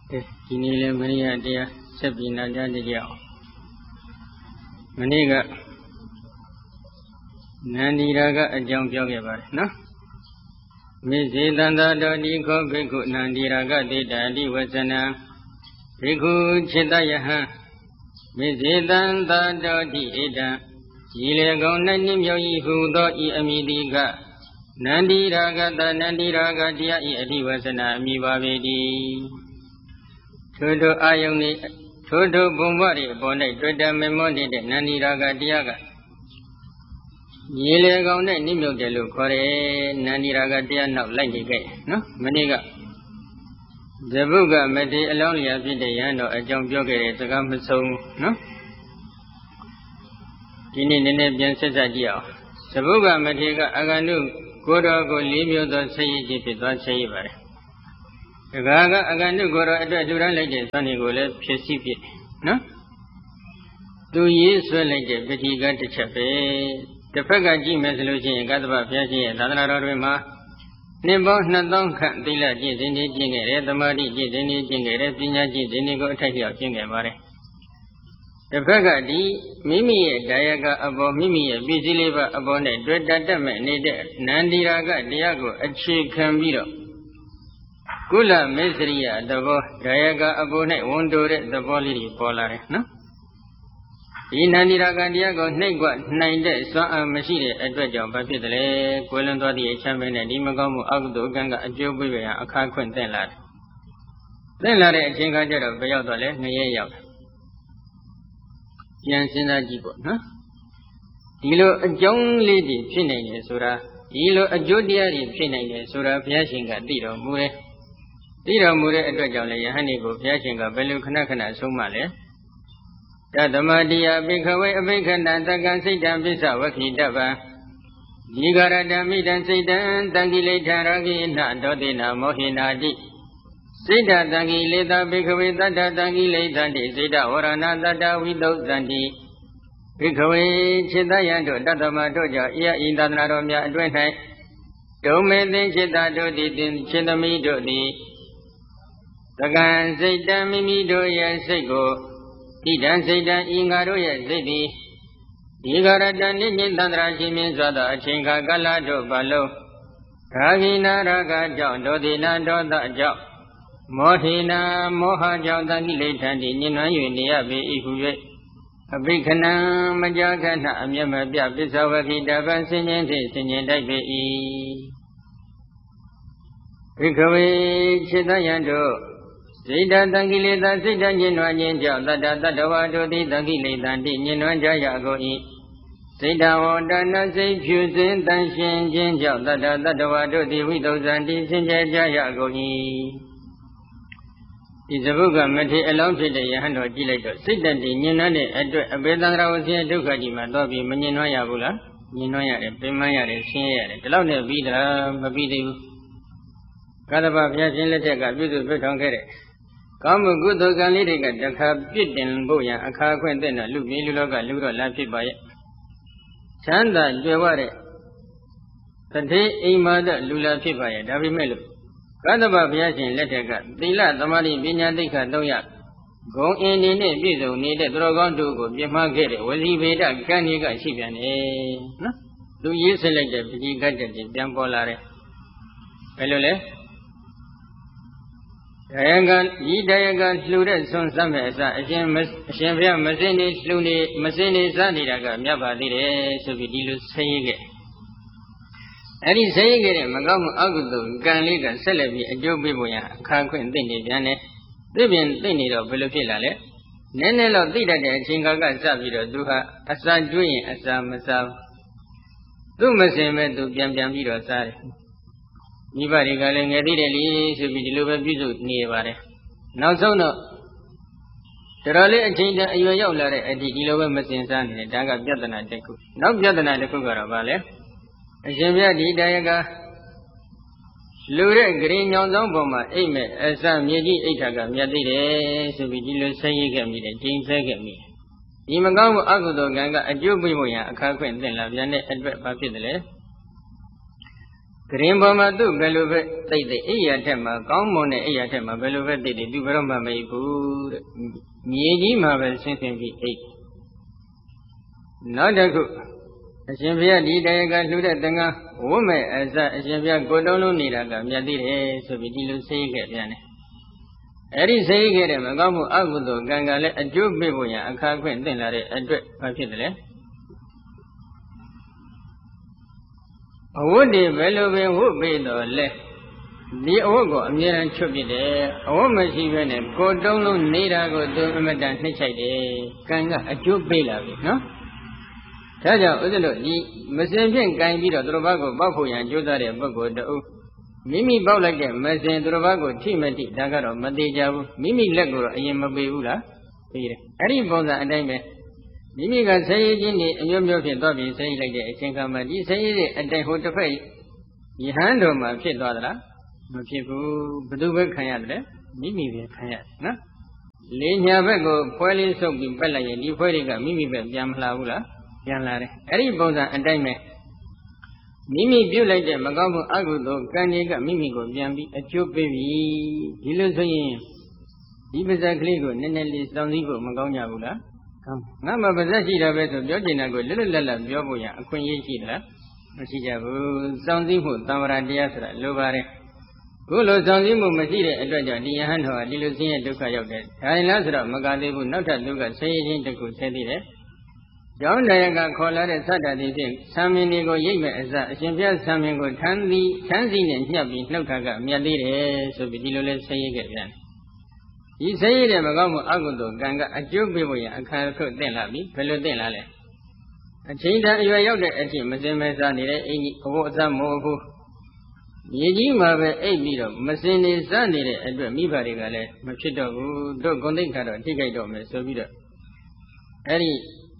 ဒီနေ့လည်းမနေ့ကတရားဆက်ပြီးနာကြားကြရအောင်မနေ့ကနန္ဒီရာကအကြောင်းပြောခဲ့ပါတယ်နော်မေဇေတန္တာတော်ဒီခောဘိက္ခုနန္ဒီရာကတေတအတိဝဇနံဘိက္ခုจิตယဟံမေဇေတန္တာတော်ဒီဣဒံဤလေကောင်၌နှင့်မြောက်ဤဟုသောဤအမိတိကနန္ဒီရာဂတနန္ဒီရာဂတရားဤအတိဝဇနံအမိပါပေတည်းထိုတို့အာယုန်ဤထိုတို့ဘုံဘတွေအပေါ်၌တွေ့တမေမောနေတဲ့နန္ဒီရာဂတရားကရေလေကောင်နဲ့နှိမ့်မြုပ်တယ်လို့ခေါ်တယ်နန္ဒီရာဂတရားနောက်လိုက်နေခဲ့နော်မနေ့ကဇဗုကမထေအလောင်းလျာဖြစ်တဲ့ယဟန်တော်အကြောင်းပြောခဲ့တဲ့စကားမဆုံးနော်ဒီနေ့နည်းနည်းပြန်ဆက်ဆက်ကြည့်အောင်ဇဗုကမထေကအဂန္တုကိုတော်ကိုလေးမျိုးသောဆက်ရည်ကြီးဖြစ်သွားဆက်ရပါတယ်တကားကအဂန္တုကိုတော်အတွက်လူရန်လိုက်တဲ့စွမ်းတွေကိုလည်းဖြစ်စီဖြစ်နော်သူရေးဆွဲလိုက်တဲ့ပဋိကတစ်ချက်ပဲတစ်ဖက်ကကြည့်မယ်ဆိုလို့ရှိရင်ကတ္တဗဘုရားရှင်ရဲ့သာသနာတော်တွင်မှာနှစ်ပေါင်း2000ခန့်သီလကျင့်စဉ်တွေကျင့်ခဲ့တယ်သမာဓိကျင့်စဉ်တွေကျင့်ခဲ့တယ်ပညာကျင့်စဉ်တွေကိုအထိုက်လျောက်ကျင့်ခဲ့ပါတယ်တစ်ဖက်ကဒီမိမိရဲ့ဒါယကအပေါ်မိမိရဲ့ပစ္စည်းလေးပါအပေါ်နဲ့တွေ့တတ်မဲ့နေတဲ့နန္ဒီရာဂတရားကိုအခြေခံပြီးတော့ကုလမေစရိယသဘောဒါယကအပေါ်၌ဝန်တိုတဲ့သဘောလေးတွေပေါ်လာတယ်နော်ဒီနန္ဒီရာဂတရားကိုနှိပ်ကွနိုင်တဲ့စွမ်းအားမရှိတဲ့အတွက်ကြောင့်ဘာဖြစ်တယ်လဲကိုယ်လွန်သွားသည့်အချမ်းပဲနဲ့ဒီမကောင်းမှုအကုသိုလ်ကံကအကျိုးပေးရန်အခါခွင့်သင့်လာတယ်သင့်လာတဲ့အချိန်ခါကျတော့ဘယ်ရောက်တော့လဲငရဲရောက်တယ်ပြန်စဉ်းစားကြည့်ပေါ့နော်ဒီလိုအကြောင်းလေးတွေဖြစ်နိုင်တယ်ဆိုတာဒီလိုအကျိုးတရားတွေဖြစ်နိုင်တယ်ဆိုတာဘုရားရှင်ကသိတော်မူတယ်သိတော်မူတဲ့အတွက်ကြောင့်လည်းယဟန်ဒီကိုဘုရားရှင်ကဘယ်လိုခဏခဏဆုံးမလဲတသမတိယဘိခဝေအဘိခဏတကံစိတ်တံပစ္စဝခိတပံဒီဂရတမိတံစိတ်တံတံကိလေထာရဂိနဒောတိနာမောဟိနာတိစိတ်တတံကိလေသာဘိခဝေတတ္တတံကိလေသန္တိစိတ်တဝရဏတတ္တဝိသုသန္တိဘိခဝေจิตယံတို့တတ္တမတို့ကြောင့်ဤသာသနာတော်များအတွင်း၌ဒုံမေသိจิตတို့သည်จิตမိတို့သည်တကံစိတ်တံမိမိတို့ရဲ့စိတ်ကိုဣဒံစိတ်တံဤငါတို့ရဲ့စိတ်သည်ဒီဂရတနိညင်သန္တရာရှင်မြင်စွာသောအချိန်ခါကာလတို့ပါလုံးရာဂိနာရာဂကြောင့်ဒေါတိနာဒေါသကြောင့်မောဟိနာမောဟကြောင့်တဏိလိဋ္ဌံတိညင်နွမ်း၍နေရပေ၏ဟု၍အဘိခဏံမကြာခဏအမျက်မပြပစ္စဝခိတပံဆင်ញင်ဖြင့်ဆင်ញင်တိုက်ပေ၏ဘိခဝေจิตယံတို့စိတ်တတံကိလေသာစိတ်တညင်နွမ်းခြင်းကြောင့်တတ္တတတ္တဝါတို့သည်တံကိလေသာတိညင်နွမ်းကြရကုန်၏စိတ်တဝတဏစိတ်ဖြူစင်တန်ရှင်းခြင်းကြောင့်တတ္တတတ္တဝါတို့သည်ဝိသုဇံတိစင်ကြယ်ကြရကုန်၏ဒီဇဗုကမထေအလောင်းဖြစ်တဲ့ယဟန်တော်ကြည့်လိုက်တော့စိတ်တတိညင်နွမ်းတဲ့အတွက်အဘေသန္တရာဝဆင်းဒုက္ခကြီးမှာတော့ပြီးမညင်နွမ်းရဘူးလားညင်နွမ်းရတယ်ပင်မရတယ်ဆင်းရဲရတယ်ဒီလောက်နဲ့ပြီးတာမပြီးသေးဘူးကတ္တဗဘုရားရှင်လက်ထက်ကပြုစုပြုထောင်ခဲ့တဲ့ကောင်းမှုကုသိုလ်ကံလေးတွေကတခါပြစ်တင်ဖို့ရန်အခါခွင့်တဲ့လူပြည်လူလောကလူတော့လာဖြစ်ပါရဲ့ချမ်းသာကြွယ်ဝတဲ့တတိအိမ်မာတဲ့လူလာဖြစ်ပါရဲ့ဒါပေမဲ့လို့ကတ္တဗဘုရားရှင်လက်ထက်ကသီလသမာဓိပညာသိက္ခာ၃ရပ်ဂုဏ်အင်းနေနဲ့ပြည့်စုံနေတဲ့သူတော်ကောင်းတို့ကိုပြမခဲ့တဲ့ဝစီဗေဒကံကြီးကရှိပြန်တယ်နော်သူရေးဆက်လိုက်တဲ့ပဋိကတ္တတွေပြန်ပေါ်လာတယ်ဘယ်လိုလဲဒါယကဤဒါယကလှူတဲ့ဆွန်စမ်းမဲ့အစအရှင်ဘုရားမစင်းနေလှူနေမစင်းနေစားနေတာကမြတ်ပါသေးတယ်ဆိုပြီးဒီလိုဆင်းရဲခဲ့အဲ့ဒီဆင်းရဲခဲ့တဲ့မကောင်းမှုအကုသိုလ်ကံလေးကဆက်လက်ပြီးအကျိုးပေးဖို့ရအခါခွင့်သိနေပြန်တယ်သိပြင်သိနေတော့ဘယ်လိုဖြစ်လာလဲနည်းနည်းတော့သိတတ်တဲ့အချိန်ကစပြီးတော့သူဟာအစာကျွေးရင်အစာမစားသူမစင်မဲ့သူပြန်ပြီးတော့စားတယ်မိဘတွေကလည်းငယ်သေးတယ်လေဆိုပြီးဒီလိုပဲပြုစုနေရပါတယ်နောက်ဆုံးတော့တော်လေးအချိန်တန်အရွယ်ရောက်လာတဲ့အထိဒီလိုပဲမစင်စားနေတယ်ဒါကပြဿနာတစ်ခုနောက်ပြဿနာတစ်ခုကတော့ဗာလဲအရှင်ဘုရားဒီဒါယကလူတဲ့ဂရင်ညောင်ဆောင်ပေါ်မှာအိတ်မဲ့အစမြေကြီးအိတ်ထာကမြတ်သေးတယ်ဆိုပြီးဒီလိုဆဲရိပ်ခဲ့မိတယ်ချိန်ဆဲခဲ့မိတယ်ဒီမကောင်းမှုအကုသိုလ်ကံကအကျိုးပေးဖို့ရန်အခါခွင့်သင့်လာပြန်တဲ့အတွက်ဘာဖြစ်တယ်လဲ Green Boma do Beluve, they the Ayatema, Gaumon, Ayatema, Beluve, they do Veroma may good. Ye marvel since we ate. Not a good. As if we are Didaga Ludanga, woman as if we are Godolo Nidaga, Yadi, so we did say again. Eri say again, Magamu Agudo, Gangale, a Jew Bibuya, a carquin, then a dread, would the Velovi would be the left. The Ogo, near and chubby there, a woman she went and go down, Nida go to Madan Nichide, Ganga, a Jew Bilavi, no? Taja, the Messenger can be the Drobago, Bapu and Jodare, Bago, the Mimi Bowlaga, Messenger Drobago, Timothy, Dagaro, Madeja, Mimi Lego, Yamabeula, Harry Bonda and Dime. Mimi got say in the Yomi Dobby, say like the Chinkama, say it and they hold the face. You handle my kid, daughter. No people, Baduba Kayadre, Mimi Kayat, no? Linya Bego, Poly so be Bella, and you Poliga, Mimi Yamlaula, Yanlare, Harry Bonda and Dime. Mimi view like the Magamu Agudo, Kaniga, Mimi go, Yambi, a chew baby, Illusion. Even exactly good, Nenelli, Dondigo, Magona. Nama Bazashi Rabeto, Jojinago, little Lella, Jobuya, Queen Yishida, Mashijabu, Zanzimu, Tamara Diasra, Lubare. Gulo Zanzimu, Masida, Edwaja, Diahano, Dilusia, Duka Yoga. I Lazara, Magadibu, not a Duka, saying to Kusedi. John Diaga, Kola, Sada, the same. Saminigo Yeme, as a Shimpia Samingo, Tanzin and Yabi, Notaga, Miadire, so be Dilu, say again. He said, Magamu Agudo, Ganga, a joke baby, a car cook de labi, fellow de lale. A chain that you are out at him, Mazemazani, Owota Mohu. Yejima, a beetle, Mazini, Sunday, and Mibari Gale, Machito, do Gondicado, Tigato, Mesovida. Eddie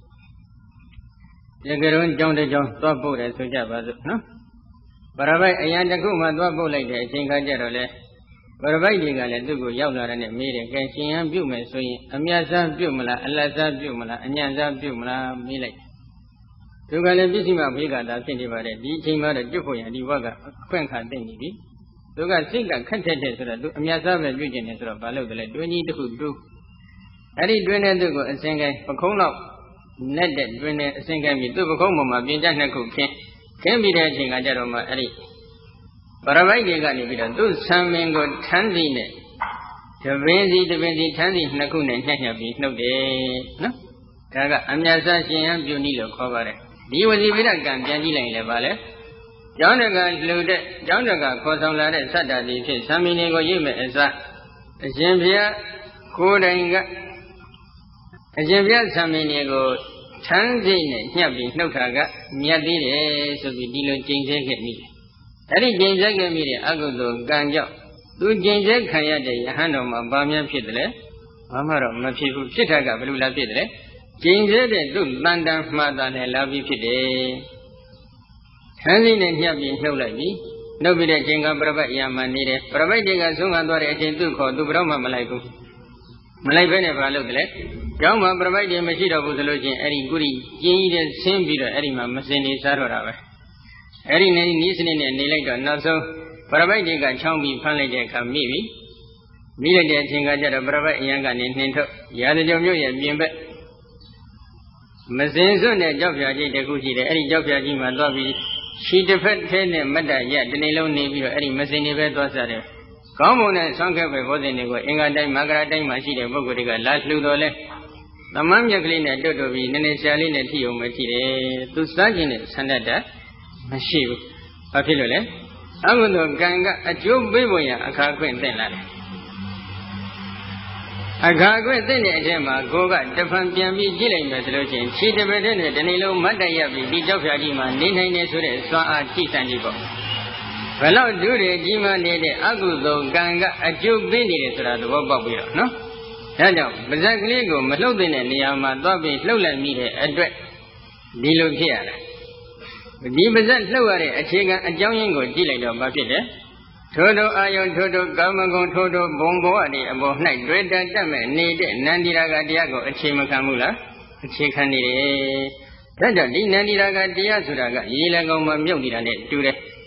Jagaron, John de John, Topo, and Sojaba, no? But I Ayanakuma, Topo like the Chingajarole. But a writing on a Dugo Yawla and made a Gashian Buma, so Amiaza Bumala, Alaza Bumala, and Yanza Bumala, Millet. Tugala Bissima Viga, that thing about it, teaching out a Jupo and Diwaga, Quenka Denny. Tuga Singa contented to the Amiaza region as a Balo, do need to do. Eddie Dwina Dugo, a singer, Pacolo, Netted Dwina, a singer, Ducoma, Binjanaku, can be there, Jingajaroma, Eddie. But I like it, do something good, Tanzine. The Benzi, Tanzi, Nakun, and Happy, no day. No? Taga, Amyaza, and Bunilo cover it. You will leave it again, Janila Valley. Jonaga loaded, Jonaga, Cosala, Sada, the Saminego Yime, as a Zambia, Kodanga, a Zambia, Saminego, Tanzine, Happy, no Taga, Miadire, so we deal with James me. Eddie James Agamiri, Agudo, Ganja, do James Kayade, Hanoma, Bamian Pidle, Amaro, Machifu, Chitaga, Blula Pidle, James do London, Madan, and Lavi Pide. Hansin and Yabi, no like me. Nobody Jenga Brava Yamanide, providing a song and what I can do called Dubroma Malaiku. Malaybene Valodle, Jama providing a machine of Uzology, Eddie Guri, Jade and Simbira, Erima, Masini Sarava. Eddie listening and Nilaka, not so, providing a chummy Panajaka, maybe. Mila Jinga Brava Yanga Ninto, Yadajomu and Bimbe. Mazinzo and Jobia Jaguji, Eddie Jobia Jima Lobby, she defended and Mada yet, the Nilo Navy or Eddie Mazzini Bedwasare. Common and Sanka was in the Inga Dai Magra Dai Machida Bogodiga, Last Ludole. The Mamma Glina Dodovi, Nenesalina Tio Matide, to Sergeant Sanada. She, Papilole, I will Ganga at your Biboya, a carquin then. A carquin then, Gemma, Goga, the Fampiami Gilling Resolution, she debated the Nilo Madayabi, the Jofajima, Nina Sure, Swa Chisandibo. Well, out do the Jima needed Agudo, Ganga, at your Bindi, the Bobbio, no? Hello, Bazagligo, Malodin and Yama, Dobby, Lola Mide, address Dilo here. The Bazan lower a chicken, a young Gilado Bapide. Todo Ayon Todo, Gamagon Todo, Bongo, above night, Red Dame, Need, Nandiraga Diago, a Chimakamula, a chicken. Tada, Nandiraga Diazuraga, Yelagoma Mudi and it, to the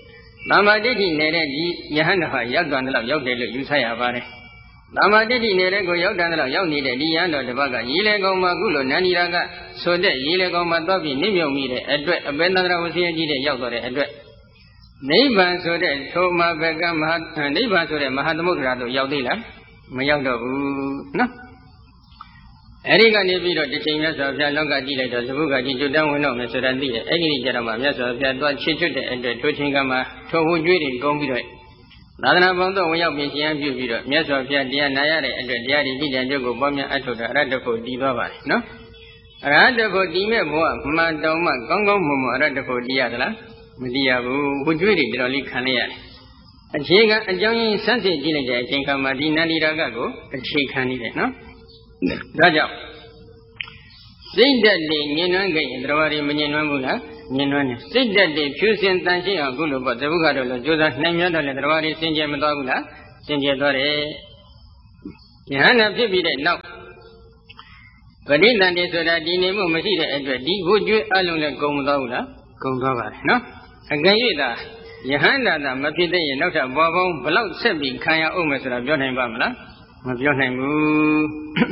သမ္မာဒိဋ္ဌိနေတဲ့ဒီယဟန္တာဟာရောက်သွားတယ်လို့ရောက်တယ်လို့ယူဆရပါတယ်သမ္မာဒိဋ္ဌိနေတဲ့ကိုရောက်တယ်လို့ရောက်နေတဲ့ဒီယဟန်တော်တစ်ပတ်ကရေလေကောင်မှာခုလိုနန္ဒီရာကဆိုတဲ့ရေလေကောင်မှာသွားပြီးနှိမ့်မြုံမိတဲ့အတွက်အပေသန္တရာဝစီယကြီးတဲ့ရောက်သွားတဲ့အတွက်နိဗ္ဗာန်ဆိုတဲ့ထိုမှာဘကမဟာနိဗ္ဗာန်ဆိုတဲ့မဟာသမုဒ္ဒရာတို့ရောက်သေးလားမရောက်တော့ဘူးနော်အဲဒီကနေပြီးတော့တစ်ချိန်မြတ်စွာဘုရားလောကကြည့်လိုက်တော့သဘုကကြီးကျွတ်တန်းဝင်တော့မယ်ဆိုတာသိတယ်အဲ့ဒီကြတော့မှမြတ်စွာဘုရားသွားချစ်ချွတ်တဲ့အတွက်ထိုချိန်ကမှထိုဝကျွေးတွေကုန်းပြီးတော့သာသနာပေါင်းတော့ဝင်ရောက်ပြင်ရှင်ပြုပြီးတော့မြတ်စွာဘုရားတရားနာရတဲ့အတွက်တရားဒီကြည်ကြံကြုတ်ကိုပေါင်းများအထောက်တာအရဟတဖို့တည်သွားပါတယ်နော်အရဟတဖို့တည်မဲ့ဘဝမှန်တောင်မှကောင်းကောင်းမွန်မွန်အရဟတဖို့တည်ရသလားမတည်ရဘူးဝကျွေးတွေတော်တော်လေးခံလိုက်ရတယ်အခြေခံအကြောင်းရင်းစမ်းစစ်ကြည့်လိုက်တဲ့အချိန်ခါမှာဒီနန္ဒီရာဂကိုအခြေခံနေတယ်နော်ဒါကြောင့်စိတ်ဓာတ်တွေညင်နွမ်းကြရင်တရားတွေမညင်နွမ်းဘူးလားညင်နွမ်းတယ်စိတ်ဓာတ်တွေဖြူစင်တန်ရှင်းအောင်ခုလိုပေါ့သဘုခတို့လိုကြိုးစားနှိမ်မြတ်တော့လေတရားတွေစင်ကြယ်မသွားဘူးလားစင်ကြယ်သွားတယ်ယဟန္တာဖြစ်ပြီးတဲ့နောက်ပဋိသန္ဓေဆိုတာဒီနေမှုမရှိတဲ့အတွက်ဒီဘုကျွေးအလုံးလည်းကုန်မသွားဘူးလားကုန်သွားပါတယ်နော်အကယ်၍သာယဟန္တာသာမဖြစ်တဲ့ရင်နောက်ထပ်ဘောပေါင်းဘလောက်ဆက်ပြီးခံရအောင်မယ်ဆိုတာပြောနိုင်ပါမလားမပြောနိုင်ဘူး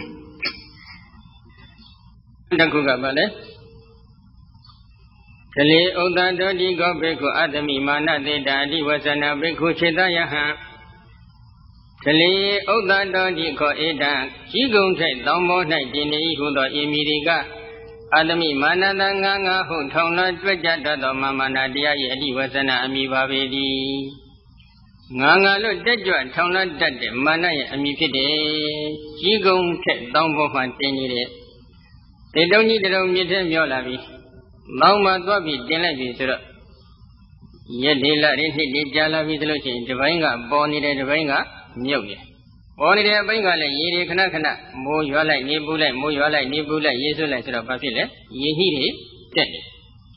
တခုကပါလေကလေးဥဒ္ဒတောတိကောဘေကုအတ္တမိမာနတေတာအတိဝဇ္ဇနာဘေကုခြေတယဟံကလေးဥဒ္ဒတောတိခောဧတံကြီးကုံထိုက်တောင်းပေါ်၌တင်နေဟုသောဧမီရိကအတ္တမိမာနတငါငါဟုထောင်လာတွေ့ကြတတ်သောမာနာတရား၏အတိဝဇ္ဇနာအမိပါပေသည်ငါငါလို့တက်ကြွထောင်လာတတ်တဲ့မာနရဲ့အမိဖြစ်တယ်ကြီးကုံထိုက်တောင်းပေါ်မှတင်နေတဲ့တေတုံကြီးတရုံမြစ်ထဲမျောလာပြီမောင်းမှသွားပြီးတင်လိုက်ပြီဆိုတော့ရက်ဒီလရင်းနှစ်ဒီကြာလာပြီဆိုလို့ရှိရင်ဒီပိုင်းကပေါ်နေတယ်ဒီပိုင်းကမြုပ်နေပေါ်နေတဲ့အပိုင်းကလည်းရေတွေခဏခဏမိုးရွာလိုက်နေပူလိုက်မိုးရွာလိုက်နေပူလိုက်ရေဆွတ်လိုက်ဆိုတော့ဘာဖြစ်လဲရေဟိတွေတက်နေ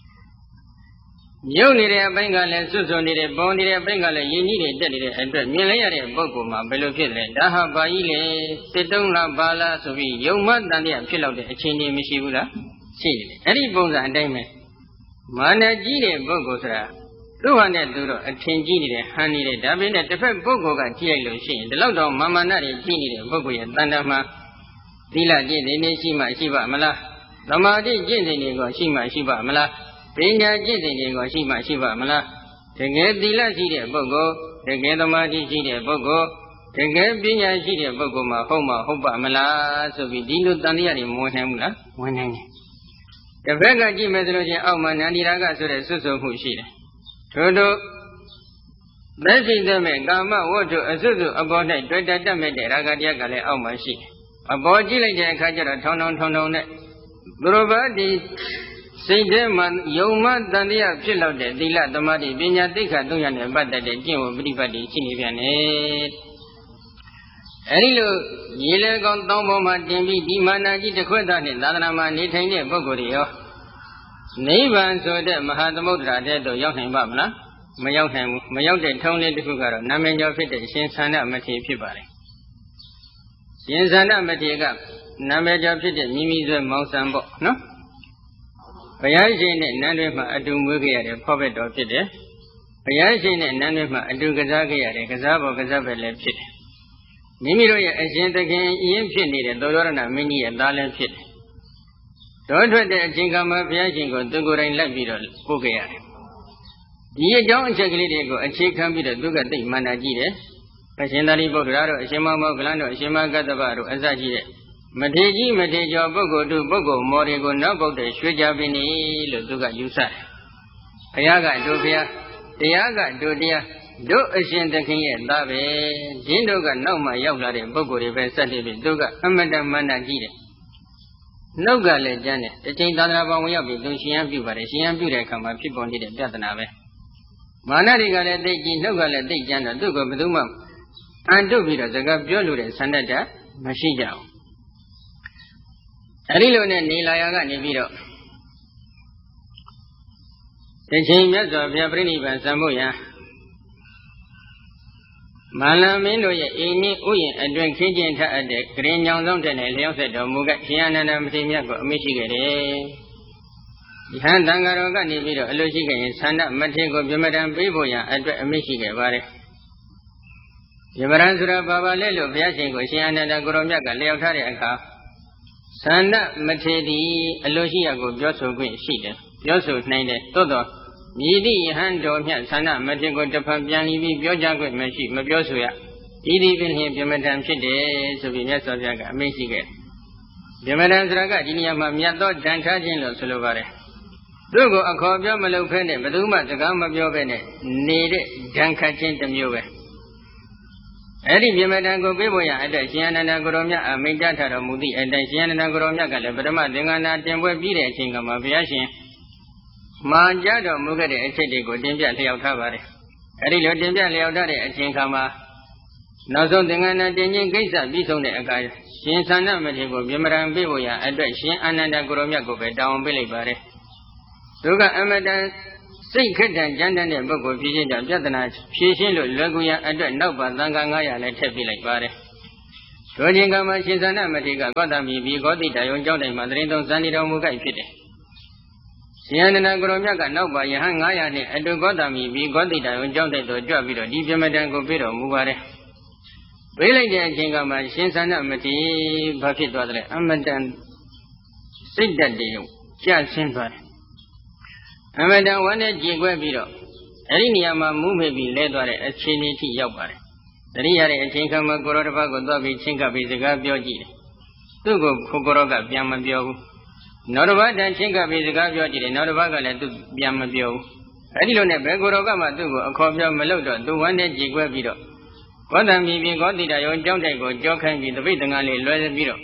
မြုပ်နေတဲ့အပိုင်းကလည်းစွတ်စွတ်နေတယ်ပေါ်နေတဲ့အပိုင်းကလည်းရေကြီးတွေတက်နေတဲ့အတွက်မြင်လိုက်ရတဲ့ပုဂ္ဂိုလ်မှာဘယ်လိုဖြစ်လဲဒါဟာဘာကြီးလဲစစ်တုံးလားဘာလားဆိုပြီးယုံမှတန်တရားဖြစ်လောက်တဲ့အခြေအနေမရှိဘူးလားရှိတယ်အဲ့ဒီပုံစံအတိုင်းပဲမာနကြီးတဲ့ပုဂ္ဂိုလ်ဆိုတာသူ့ဟာနဲ့သူတော့အထင်ကြီးနေတယ်ဟန်နေတယ်ဒါပေမဲ့တစ်ဖက်ပုဂ္ဂိုလ်ကကြည့်လိုက်လို့ရှိရင်ဒီလောက်တော့မာမနာတွေကြည့်နေတဲ့ပုဂ္ဂိုလ်ရဲ့တန်တမှာသီလကျင့်နေရှိမှရှိပါမလားသမာဓိကျင့်နေကိုရှိမှရှိပါမလားပညာကျင့်နေကိုရှိမှရှိပါမလားတကယ်သီလရှိတဲ့ပုဂ္ဂိုလ်တကယ်သမာဓိရှိတဲ့ပုဂ္ဂိုလ်တကယ်ပညာရှိတဲ့ပုဂ္ဂိုလ်မှာဟုတ်ပါမလားဆိုပြီးဒီလိုတန်တရားတွေမဝင်နိုင်ဘူးလားဝင်နိုင်တယ်တစ်ဖက်ကကြည့်မယ်ဆိုလို့ချင်းအောက်မှာနန္ဒီရာဂဆိုတဲ့ဆွတ်ဆွမှုရှိတယ်ထို့သောသက်ရှိသမဲ့ကာမဝတ္ထုအစွတ်စွအပေါ်၌တွေ့တတ်မဲ့တဲ့ရာဂတရားကလည်းအောက်မှာရှိတယ်အပေါ်ကြည့်လိုက်တဲ့အခါကျတော့ထောင်နဲ့သူတို့ဘာဒီစိတ်ထဲမှာယုံမှတန်တရားဖြစ်လောက်တဲ့သီလသမာဓိပညာသိက္ခာ၃ရပ်နဲ့ပတ်သက်တဲ့ကျင့်ဝတ်ပฏิပတ်တွေရှိနေပြန်တယ်အဲဒီလိုရေလေကောင်းတောင်းပေါ်မှာတင်ပြီးဒီမာနကြီးတစ်ခွက်သားနဲ့သာသနာမှာနေထိုင်တဲ့ပုဂ္ဂိုလ်တွေရောနိဗ္ဗာန်ဆိုတဲ့မဟာသမုဒ္ဒရာတဲ့တို့ရောက်နိုင်ပါမလားမရောက်နိုင်ဘူးမရောက်တဲ့ထုံးလေးတစ်ခုကတော့နာမည်ကျော်ဖြစ်တဲ့ရှင်သန္ဓမထေရဖြစ်ပါတယ်ရှင်သန္ဓမထေရကနာမည်ကျော်ဖြစ်တဲ့မိမိဆွဲမောင်ဆံပေါ့နော်ဘုရားရှင်နဲ့နန်းတွင်မှာအတူမွေးခဲ့ရတဲ့ဖောဘက်တော်ဖြစ်တယ်ဘုရားရှင်နဲ့နန်းတွင်မှာအတူကစားခဲ့ရတဲ့ကစားပေါ်ကစားပဲလည်းဖြစ်တယ်မိမိတို့ရဲ့အရှင်သခင်အရင်ဖြစ်နေတဲ့သောရဏမင်းကြီးရဲ့သားလည်းဖြစ်တယ်တော်ထွက်တဲ့အချိန်ကမှဘုရားရှင်ကိုသူကိုယ်တိုင်လိုက်ပြီးတော့ပို့ခဲ့ရတယ်ဒီအကြောင်းအချက်ကလေးတွေကိုအခြေခံပြီးတော့သူကသိမှန်တာကြည့်တယ်အရှင်သာရိပုတ္တရာတို့အရှင်မောဂလန်တို့အရှင်မကတ္တဗတို့အစရှိတဲ့မထေကြီးမထေကျော်ပုဂ္ဂိုလ်တို့ပုဂ္ဂိုလ်မော်တွေကိုနောက်ပုတ်တဲ့ရွှေကြပင်နေလို့သူကယူဆတယ်ဘုရားကတို့ဘုရားတရားကတို့တရားတို့အရှင်သခင်ရဲ့သားပဲဒင်းတို့ကနောက်မှရောက်လာတဲ့ပုဂ္ဂိုလ်တွေပဲစက်တည်းပြီသူကအမတမန္တကြီးတယ်နှုတ်ကလည်းကျမ်းတယ်တစ်ချိန်သာသနာပေါင်းဝင်ရောက်ပြီးသူရှင်ရန်ပြုပါတယ်ရှင်ရန်ပြုတဲ့အခါမှာဖြစ်ပေါ်နေတဲ့ပြဿနာပဲမာနတွေကလည်းသိကြည့်နှုတ်ကလည်းသိကျမ်းတော့သူ့ကိုဘယ်သူမှအန်တုပြီးတော့စကားပြောလို့တဲ့ဆန္ဒတမရှိကြဘူးအဲဒီလိုနဲ့နေလာရကနေပြီးတော့တစ်ချိန်မြတ်စွာဘုရားပြိဋိဘံစံဖို့ရန်မာလမင်းတို့ရဲ့အိမ်နှင့်ဥယျာဉ်အတွင်ခင်းကျင်းထအပ်တဲ့ဂရင်ညောင်ဆောင်တဲ့နဲ့လျောက်ဆက်တော်မူကရှင်အနန္ဒမထေရမြတ်ကိုအမိရှိခဲ့တယ်ယဟန်တန်ဃာတော်ကနေပြီးတော့အလိုရှိခဲ့ရင်သန္ဓမထေကိုပြမတံပေးဖို့ရန်အတွက်အမိန့်ရှိခဲ့ပါတယ်ပြမတံဆိုတာဘာပါလဲလို့ဘုရားရှင်ကိုရှင်အနန္ဒကိုရောမြတ်ကလျှောက်ထားတဲ့အခါသန္ဓမထေသည်အလိုရှိရကိုပြောဆိုခွင့်ရှိတယ်ပြောဆိုနိုင်တယ်သို့တော့မြည်သည့်ယဟန်တော်မြတ်သန္ဓမထေကိုတစ်ဖန်ပြန်ပြီးပြောကြားခွင့်မရှိမပြောဆိုရဤသည်ဖြင့်ပြမတံဖြစ်တယ်ဆိုပြီးမြတ်စွာဘုရားကအမိန့်ရှိခဲ့ပြမတံဆိုတာကဒီနေရာမှာမြတ်သောတန်ထားခြင်းလို့ဆိုလိုပါတယ်သူ့ကိုအခေါ်ပြောမလုပ်ဖဲနဲ့ဘယ်သူမှစကားမပြောဖဲနဲ့နေတဲ့ဒဏ်ခတ်ခြင်းတစ်မျိုးပဲအဲ့ဒီပြမတံကိုပေးဖို့ရအတွက်ရှင်အနန္ဒကိုရောမြတ်အမိန့်ကြားထားတော်မူသည့်အတိုင်းရှင်အနန္ဒကိုရောမြတ်ကလည်းပထမသင်္ကန်းနာတင်ပွဲပြီးတဲ့အချိန်ကမှဘုရားရှင်မှာကြားတော်မူခဲ့တဲ့အချက်တွေကိုတင်ပြလျှောက်ထားပါတယ်အဲ့ဒီလိုတင်ပြလျှောက်ထားတဲ့အချိန်ခါမှာနောက်ဆုံးသင်္ကန်းနာတင်ခြင်းကိစ္စပြီးဆုံးတဲ့အခါရှင်သန္ဓမထေကိုပြမတံပေးဖို့ရအတွက်ရှင်အနန္ဒကိုရောမြတ်ကိုပဲတောင်းပေးလိုက်ပါတယ်သူကအမတန်စိတ်ခက်တန်ကြမ်းတမ်းတဲ့ပုဂ္ဂိုလ်ဖြစ်ခြင်းကြောင့်ပြဿနာဖြေရှင်းလို့လွယ်ကူရန်အတွက်နောက်ပါသံဃာ900လည်းထည့်ပြလိုက်ပါတယ်။ထိုချိန်ကမှရှင်သန္ဓမထေကကောသမီဘီဂောတိတယုံကျောင်းတိုင်မှာတရင်သုံးဇန်နေတော်မူကြဖြစ်တယ်။ရှင်အနန္ဒကိုရောမြတ်ကနောက်ပါယဟန်900နဲ့အတူကောသမီဘီဂောတိတယုံကျောင်းတိုင်တို့ကြွပြီးတော့ဒီပြမတံကိုပေးတော်မူပါတယ်။ပေးလိုက်တဲ့အချိန်ကမှရှင်သန္ဓမထေဘာဖြစ်သွားသလဲအမတန်စိတ်ဓာတ်တွေကျဆင်းသွားတယ်အမတန်ဝမ်းနဲ့ကြေကွဲပြီးတော့အဲ့ဒီနေရာမှာမူးမေ့ပြီးလဲသွားတဲ့အခြေအနေထိရောက်ပါတယ်။တတိယတဲ့အချိန်ခါမှာကိုရောတစ်ပါးကိုသွားပြီးချင်းကပ်ပြီးစကားပြောကြည့်တယ်။သူ့ကိုကိုရောကပြန်မပြောဘူး။နောက်တစ်ပါးတန်ချင်းကပ်ပြီးစကားပြောကြည့်တယ်။နောက်တစ်ပါးကလည်းသူပြန်မပြောဘူး။အဲ့ဒီလိုနဲ့ဘယ်ကိုရောကမှသူ့ကိုအခေါ်ပြောမလုပ်တော့သူဝမ်းနဲ့ကြေကွဲပြီးတော့ကောသံမီပြင်ကောတိတယောကျောင်းတိုက်ကိုကြောခိုင်းပြီးတပိတ်တငါလေးလွှဲပြီးတော့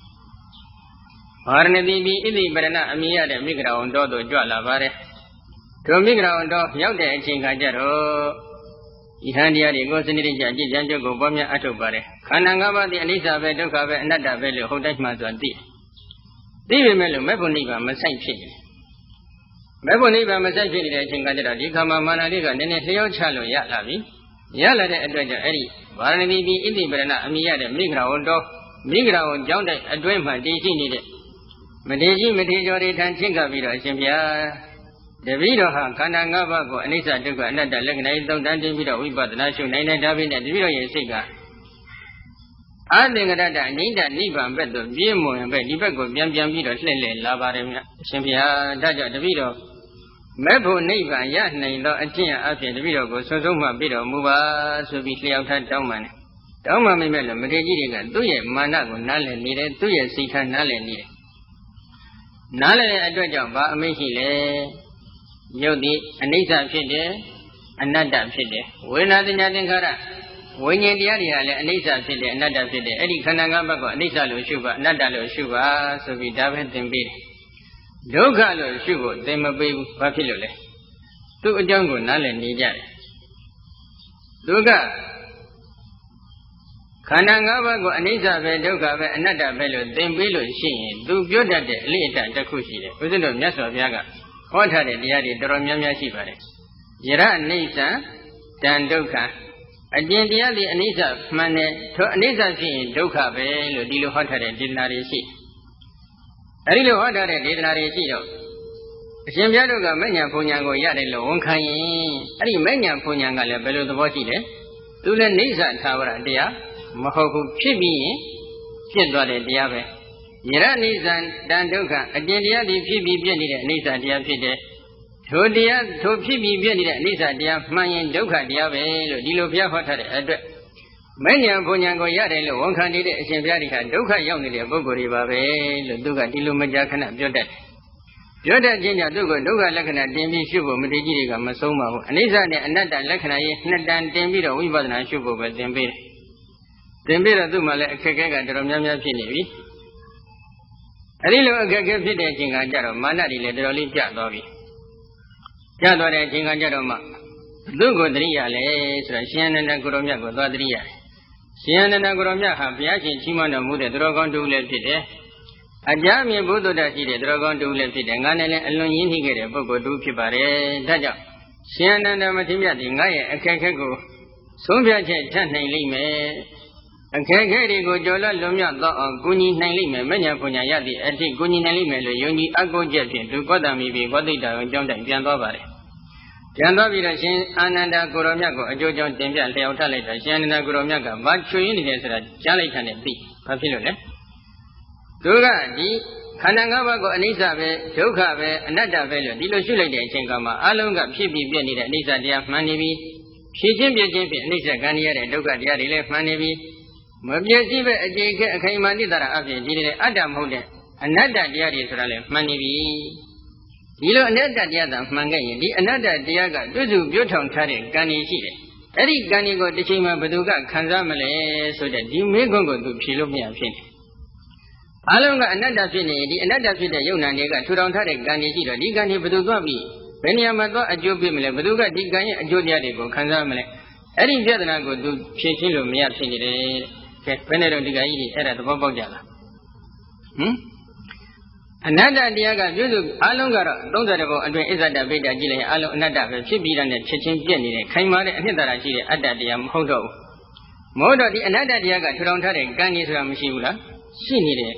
ဘာရဏတိပိဣတိပရဏအမိရတဲ့မိဂရာဝန်တော်တို့ကြွလာပါတယ်ဒုမိဂရာဝန်တော်ရောက်တဲ့အချိန်ခါကျတော့ဤဟန်တရားတွေကိုစနစ်တကျအကျင့်ကြံကြုတ်ကိုပေါ်များအထုတ်ပါတယ်ခန္ဓာ၅ပါးသည်အနိစ္စပဲဒုက္ခပဲအနတ္တပဲလို့ဟုတ်တိုင်းမှဆိုသိပေမဲ့လို့မဲ့ဖို့နိဗ္ဗာန်မဆိုင်ဖြစ်နေမဲ့ဖို့နိဗ္ဗာန်မဆိုင်ဖြစ်နေတဲ့အချိန်ခါကျတော့ဒီခါမှာမာနလေးကနည်းနည်းလျှော့ချလို့ရလာပြီရလာတဲ့အတွက်ကြောင့်အဲ့ဒီဗာရဏသီပိဣတိပရဏအမိရတဲ့မိဂရာဝန်တော်မိဂရာဝန်ကျောင်းတိုက်အတွင်းမှာတည်ရှိနေတဲ့မထေရှိမထေကျော်တွေထံချင်းကပ်ပြီးတော့အရှင်ဘုရားတပည့်တော်ဟာခန္ဓာ၅ပါးကိုအနိစ္စဒုက္ခအနတ္တလက္ခဏာသုံးတန်းတင်ပြီးတော့ဝိပဿနာရှုနိုင်တဲ့ဒါဖြင့်တပည့်တော်ရဲ့စိတ်ကအသင်္ကတတအနိဒနိဗ္ဗာန်ဘက်သို့ပြည့်မွန်ပဲဒီဘက်ကိုပြန်ပြီးတော့လှည့်လည်လာပါတယ်မြတ်အရှင်ဘုရားဒါကြောင့်တပည့်တော်မဲ့ဖို့နိဗ္ဗာန်ရနိုင်သောအကျင့်အဖြစ်တပည့်တော်ကိုဆွဆုံးမှပြီးတော်မူပါဆိုပြီးလျှောက်ထားတောင်းပန်တယ်တောင်းပန်မိမဲ့လို့မထေကြီးတွေကသူ့ရဲ့မာနကိုနားလည်နေတယ်သူ့ရဲ့စိတ်ထားနားလည်နေတယ်နားလည်တဲ့အတွက်ကြောင့်ဘာအမိန့်ရှိလဲရုပ်သည်အနိစ္စဖြစ်တယ်အနတ္တဖြစ်တယ်ဝေဒနာသညာသင်္ခါရဝိညာဉ်တရားတွေဟာလည်းအနိစ္စဖြစ်တယ်အနတ္တဖြစ်တယ်အဲ့ဒီခန္ဓာ၅ပါးကိုအနိစ္စလို့ရှုပါအနတ္တလို့ရှုပါဆိုပြီးဒါပဲသင်ပေးတယ်ဒုက္ခလို့ရှုဖို့သင်မပေးဘူးဘာဖြစ်လို့လဲသူ့အကြောင်းကိုနားလည်နေကြတယ်ဒုက္ခခန္ဓာ၅ပါးကိုအနိစ္စပဲဒုက္ခပဲအနတ္တပဲလို့သင်ပေးလို့ရှိရင်သူပြောတတ်တဲ့အလေးအတတစ်ခုရှိတယ်ဦးဇင်းတို့မြတ်စွာဘုရားကဟောထားတဲ့တရားတွေတော်တော်များများရှိပါတယ်ယရအနိစ္စတံဒုက္ခအကျင့်တရားတွေအနိစ္စမှန်တယ်ထိုအနိစ္စဖြစ်ရင်ဒုက္ခပဲလို့ဒီလိုဟောထားတဲ့ဒေသနာတွေရှိအဲဒီလိုဟောထားတဲ့ဒေသနာတွေရှိတော့အရှင်ဘုရားတို့ကမဉ္ဇဉ်ဘုံညာကိုရတယ်လို့ဝန်ခံရင်အဲ့ဒီမဉ္ဇဉ်ဘုံညာကလည်းဘယ်လိုသဘောရှိလဲသူလည်းနိစ္စသာဝရတရားမဟုတ်ဘူးဖြစ်ပြီးရင်ဖြစ်သွားတဲ့တရားပဲယရအနိစ္စတံဒုက္ခအကျင့်တရားတွေဖြစ်ပြီးပြည့်နေတဲ့အနိစ္စတရားဖြစ်တယ်ထိုတရားထိုဖြစ်ပြီးပြည့်နေတဲ့အနိစ္စတရားမှန်ရင်ဒုက္ခတရားပဲလို့ဒီလိုဘုရားဟောထားတဲ့အတွက်မဉ္ဇဉ်ဘုံညာကိုရတယ်လို့ဝန်ခံနေတဲ့အရှင်ဘုရားဒီဟာဒုက္ခရောက်နေတဲ့ပုဂ္ဂိုလ်တွေပါပဲလို့သူကဒီလိုမကြာခဏပြောတတ်တယ်ပြောတတ်ခြင်းကြောင့်သူကဒုက္ခလက္ခဏာတင်ပြီးရှုဖို့မထေကြီးတွေကမဆုံးပါဘူးအနိစ္စနဲ့အနတ္တလက္ခဏာရဲ့နှစ်တန်တင်ပြီးတော့ဝိပဿနာရှုဖို့ပဲသင်ပေးတယ်သင်ပေးတော့သူ့မှာလည်းအခက်အခဲကတော်တော်များများဖြစ်နေပြီအဲဒီလိုအခက်အခဲဖြစ်တဲ့အချိန်ကကြတော့မာနတွေလည်းတော်တော်လေးကျသွားပြီကျသွားတဲ့အချိန်ကကြတော့မှသူ့ကိုတရိယာလဲဆိုတော့ရှင်အနန္ဒကိုရောမြတ်ကိုသွားတရိယာရှင်အနန္ဒကိုရောမြတ်ဟာဘုရားရှင်ချီးမွမ်းတော်မူတဲ့သူတော်ကောင်းတူလည်းဖြစ်တယ်အကြမြင်ဘုဒ္ဓတရှိတဲ့သူတော်ကောင်းတူလည်းဖြစ်တယ်ငါနဲ့လည်းအလွန်ရင်းနှီးခဲ့တဲ့ပုဂ္ဂိုလ်တူဖြစ်ပါတယ်ဒါကြောင့်ရှင်အနန္ဒမထေရမြတ်ဒီငါရဲ့အခက်အခဲကိုဆုံးဖြတ်ချက်ထပ်နိုင်လိမ့်မယ်ခဲခဲတွေကိုကြော်လွတ်လွန်မြောက်သောအောင်ကုညီနိုင်လိမ့်မယ်မညာပညာရသည့်အထိကုညီနိုင်လိမ့်မယ်လို့ယုံကြည်အကိုးချက်ဖြင့်သူကောတမီပြီးဘောဓိတာကိုကြောင်းတိုင်ပြန်သွားပါတယ်ပြန်သွားပြီးတော့ရှင်အာနန္ဒာကိုရောမြတ်ကိုအကျိုးကြောင့်တင်ပြလျှောက်ထလိုက်တော့ရှင်အာနန္ဒာကိုရောမြတ်ကဘာချွေရင်းနေတယ်ဆိုတာကြားလိုက်တာနဲ့သိဘာဖြစ်လို့လဲသူကဒီခန္ဓာ၅ပါးကိုအနိစ္စပဲဒုက္ခပဲအနတ္တပဲလို့ဒီလိုရှုလိုက်တဲ့အချိန်ကမှအလုံးကဖြစ်ပြီးပြည့်နေတဲ့အနိစ္စတရားမှန်နေပြီဖြည့်ချင်းပြည့်ချင်းဖြင့်အနိစ္စကံရတဲ့ဒုက္ခတရားတွေလည်းမှန်နေပြီမပြည့်စည်ပဲအကျေခဲအခိုင်အမာတိတရာအဖြစ်ဒီနေတဲ့အတ္တမဟုတ်တဲ့အနတ္တတရားတွေဆိုတာလည်းမှန်နေပြီဒီလိုအနတ္တတရားသာမှန်ခဲ့ရင်ဒီအနတ္တတရားကတွတ်စုပြောထောင်ထားတဲ့ကံတွေရှိတယ်အဲ့ဒီကံတွေကိုတစ်ချိန်မှာဘယ်သူကခံစားမလဲဆိုတဲ့ဒီမေးခွန်းကိုသူဖြေလို့မရဖြစ်နေအလုံးကအနတ္တဖြစ်နေဒီအနတ္တဖြစ်တဲ့ယုံနာတွေကထူထောင်ထားတဲ့ကံတွေရှိတော့ဒီကံတွေဘယ်သူသွားပြီးဘယ်နေရာမှာသွားအကျိုးပေးမလဲဘယ်သူကဒီကံရဲ့အကျိုးတရားတွေကိုခံစားမလဲအဲ့ဒီပြဿနာကိုသူဖြေရှင်းလို့မရဖြစ်နေတယ်ကဲဘယ်နဲ့တော့ဒီကကြီးတွေအဲ့ဒါသဘောပေါက်ကြလားအနတ္တတရားကပြုစုအလုံးကတော့30ဘုံအတွင်းအစ္ဆဒဗိဒ္ဓကြည့်လိုက်ရင်အလုံးအနတ္တပဲဖြစ်ပြီးတဲ့ချက်ချင်းပြည့်နေတဲ့ခိုင်မာတဲ့အနှစ်သာရရှိတဲ့အတ္တတရားမဟုတ်တော့ဘူးမဟုတ်တော့ဒီအနတ္တတရားကထူထောင်ထားတဲ့ကံကြီးဆိုတာမရှိဘူးလားရှိနေတယ်